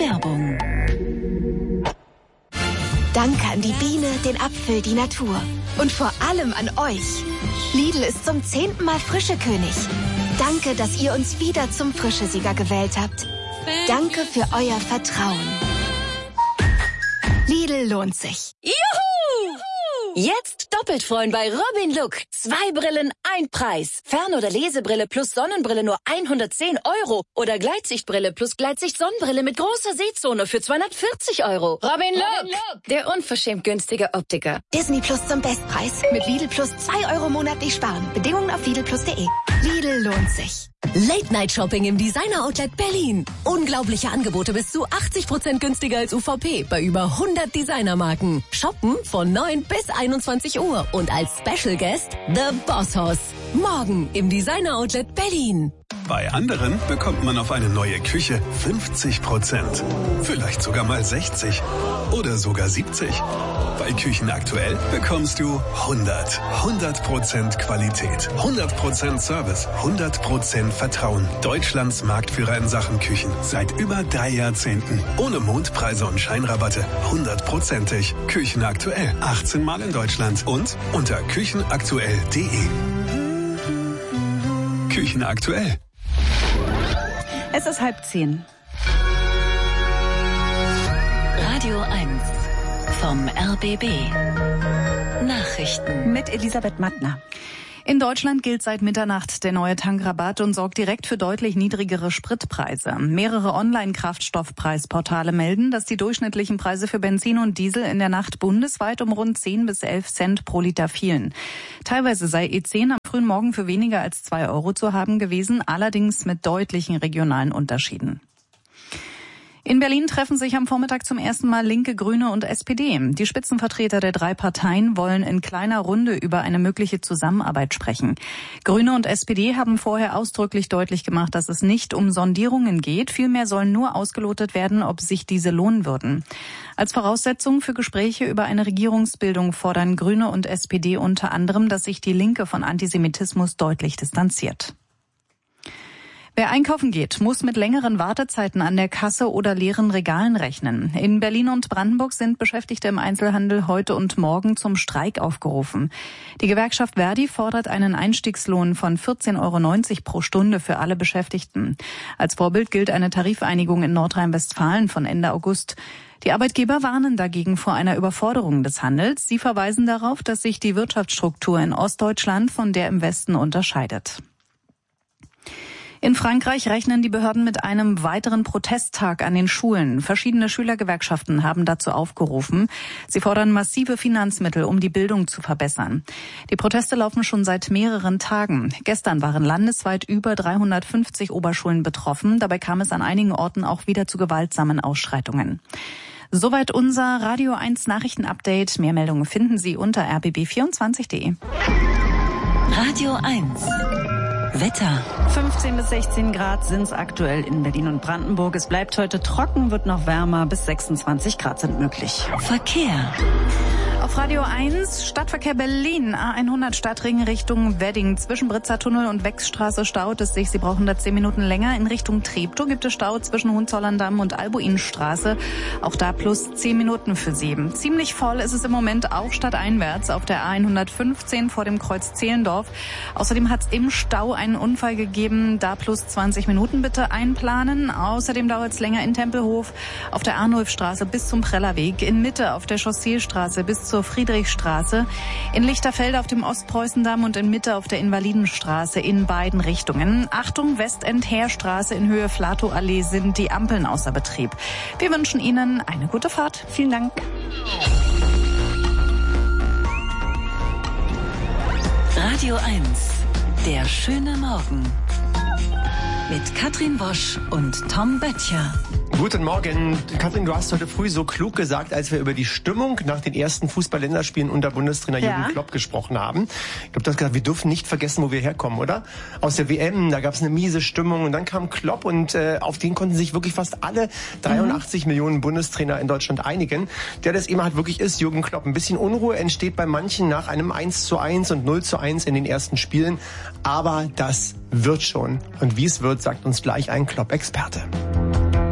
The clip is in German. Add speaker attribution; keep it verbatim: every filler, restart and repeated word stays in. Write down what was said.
Speaker 1: Werbung.
Speaker 2: Danke an die Biene, den Apfel, die Natur. Und vor allem an euch. Lidl ist zum zehnten Mal Frischekönig. Danke, dass ihr uns wieder zum Frischesieger gewählt habt. Danke für euer Vertrauen. Lidl lohnt sich.
Speaker 1: Juhu! Jetzt doppelt freuen bei Robin Look. Zwei Brillen, ein Preis. Fern- oder Lesebrille plus Sonnenbrille nur hundertzehn Euro. Oder Gleitsichtbrille plus Gleitsicht-Sonnenbrille mit großer Sehzone für zweihundertvierzig Euro. Robin Look, Robin Look, der unverschämt günstige Optiker.
Speaker 2: Disney Plus zum Bestpreis. Mit Lidl Plus zwei Euro monatlich sparen. Bedingungen auf lidl plus punkt de. Lidl lohnt sich.
Speaker 3: Late-Night-Shopping im Designer-Outlet Berlin. Unglaubliche Angebote bis zu achtzig Prozent günstiger als U V P bei über hundert Designermarken. Shoppen von neun bis einundzwanzig Uhr und als Special Guest The Boss Hoss. Morgen im Designer-Outlet Berlin.
Speaker 4: Bei anderen bekommt man auf eine neue Küche fünfzig Prozent. Vielleicht sogar mal sechzig oder sogar siebzig. Bei Küchen aktuell bekommst du hundert. hundert Prozent Qualität, hundert Prozent Service, hundert Prozent Vertrauen. Deutschlands Marktführer in Sachen Küchen. Seit über drei Jahrzehnten. Ohne Mondpreise und Scheinrabatte. hundertprozentig. Küchen aktuell. achtzehn Mal in Deutschland. Und unter küchenaktuell punkt de. Küchen aktuell.
Speaker 5: Es ist halb zehn.
Speaker 1: Radio eins vom R B B. Nachrichten.
Speaker 5: Mit Elisabeth Mattner. In Deutschland gilt seit Mitternacht der neue Tankrabatt und sorgt direkt für deutlich niedrigere Spritpreise. Mehrere Online-Kraftstoffpreisportale melden, dass die durchschnittlichen Preise für Benzin und Diesel in der Nacht bundesweit um rund zehn bis elf Cent pro Liter fielen. Teilweise sei E zehn am frühen Morgen für weniger als zwei Euro zu haben gewesen, allerdings mit deutlichen regionalen Unterschieden. In Berlin treffen sich am Vormittag zum ersten Mal Linke, Grüne und S P D. Die Spitzenvertreter der drei Parteien wollen in kleiner Runde über eine mögliche Zusammenarbeit sprechen. Grüne und S P D haben vorher ausdrücklich deutlich gemacht, dass es nicht um Sondierungen geht. Vielmehr sollen nur ausgelotet werden, ob sich diese lohnen würden. Als Voraussetzung für Gespräche über eine Regierungsbildung fordern Grüne und S P D unter anderem, dass sich die Linke von Antisemitismus deutlich distanziert. Wer einkaufen geht, muss mit längeren Wartezeiten an der Kasse oder leeren Regalen rechnen. In Berlin und Brandenburg sind Beschäftigte im Einzelhandel heute und morgen zum Streik aufgerufen. Die Gewerkschaft Verdi fordert einen Einstiegslohn von vierzehn Euro neunzig pro Stunde für alle Beschäftigten. Als Vorbild gilt eine Tarifeinigung in Nordrhein-Westfalen von Ende August. Die Arbeitgeber warnen dagegen vor einer Überforderung des Handels. Sie verweisen darauf, dass sich die Wirtschaftsstruktur in Ostdeutschland von der im Westen unterscheidet. In Frankreich rechnen die Behörden mit einem weiteren Protesttag an den Schulen. Verschiedene Schülergewerkschaften haben dazu aufgerufen. Sie fordern massive Finanzmittel, um die Bildung zu verbessern. Die Proteste laufen schon seit mehreren Tagen. Gestern waren landesweit über dreihundertfünfzig Oberschulen betroffen. Dabei kam es an einigen Orten auch wieder zu gewaltsamen Ausschreitungen. Soweit unser Radio eins Nachrichtenupdate. Mehr Meldungen finden Sie unter r b b vierundzwanzig punkt de.
Speaker 1: Radio eins. Wetter.
Speaker 5: fünfzehn bis sechzehn Grad sind es aktuell in Berlin und Brandenburg. Es bleibt heute trocken, wird noch wärmer, bis sechsundzwanzig Grad sind möglich.
Speaker 1: Verkehr.
Speaker 5: Auf Radio eins, Stadtverkehr Berlin, A hundert Stadtring Richtung Wedding. Zwischen Britzer Tunnel und Wechsstraße staut es sich. Sie brauchen da zehn Minuten länger. In Richtung Treptow gibt es Stau zwischen Hohenzollern-Damm und Albuinstraße. Auch da plus zehn Minuten für Sie. Ziemlich voll ist es im Moment auch stadteinwärts auf der A hundertfünfzehn vor dem Kreuz Zehlendorf. Außerdem hat es im Stau einen Unfall gegeben. Da plus zwanzig Minuten bitte einplanen. Außerdem dauert es länger in Tempelhof auf der Arnulfstraße bis zum Prellerweg. In Mitte auf der Chausseestraße bis zur Friedrichstraße, in Lichterfelde auf dem Ostpreußendamm und in Mitte auf der Invalidenstraße in beiden Richtungen. Achtung, Westend-Heerstraße in Höhe Flatow-Allee sind die Ampeln außer Betrieb. Wir wünschen Ihnen eine gute Fahrt. Vielen Dank.
Speaker 1: Radio eins. Der schöne Morgen. Mit Katrin Bosch und Tom Böttcher.
Speaker 6: Guten Morgen. Katrin, du hast heute früh so klug gesagt, als wir über die Stimmung nach den ersten Fußball-Länderspielen unter Bundestrainer ja. Jürgen Klopp gesprochen haben. Ich glaube, du hast gesagt, wir dürfen nicht vergessen, wo wir herkommen, oder? Aus der W M, da gab es eine miese Stimmung und dann kam Klopp und äh, auf den konnten sich wirklich fast alle dreiundachtzig mhm. Millionen Bundestrainer in Deutschland einigen. Der das eben halt wirklich ist, Jürgen Klopp. Ein bisschen Unruhe entsteht bei manchen nach einem eins zu eins und null zu eins in den ersten Spielen. Aber das wird schon. Und wie es wird, sagt uns gleich ein Klopp-Experte.